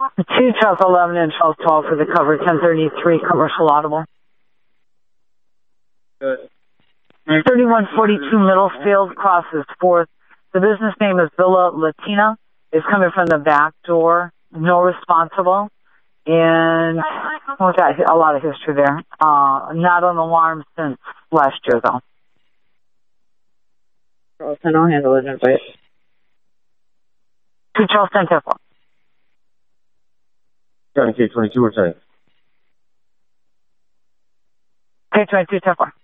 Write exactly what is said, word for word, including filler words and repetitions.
Two Charles eleven and Charles twelve for the cover, ten thirty-three commercial audible. Good. thirty-one forty-two Middlefield crosses fourth. The business name is Villa Latina. It's coming from the back door. No responsible. And what's that? A lot of history there. Uh, not on alarm since last year, though. Charles ten, I'll handle it. Invite. Two Charles ten, ten four. K twenty-two, returning. K twenty-two, ten four.